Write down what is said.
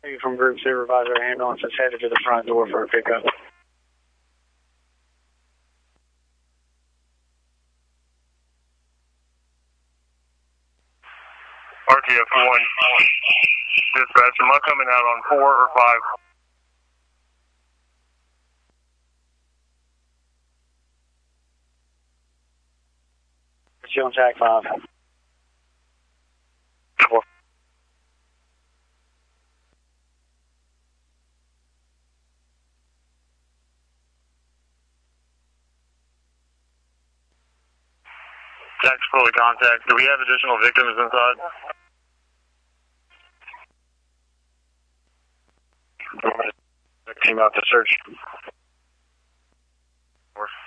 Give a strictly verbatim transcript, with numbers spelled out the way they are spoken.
Hey, from Group Supervisor, ambulance is headed to the front door for a pickup. R T F one, dispatch, am I coming out on four or five? It's you on tag five. Four. Jack's fully contact. Do we have additional victims inside? Came out to search.